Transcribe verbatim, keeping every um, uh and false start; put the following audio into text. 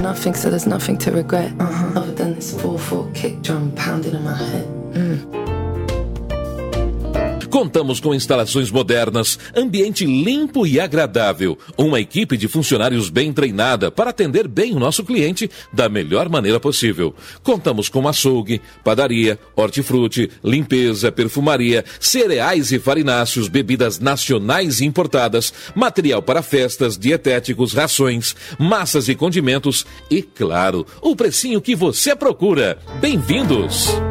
nothing, so there's nothing to regret. Uh-huh. Other than this four four kick drum pounding in my head. Mm. Contamos com instalações modernas, ambiente limpo e agradável, uma equipe de funcionários bem treinada para atender bem o nosso cliente da melhor maneira possível. Contamos com açougue, padaria, hortifruti, limpeza, perfumaria, cereais e farináceos, bebidas nacionais e importadas, material para festas, dietéticos, rações, massas e condimentos e, claro, o precinho que você procura. Bem-vindos!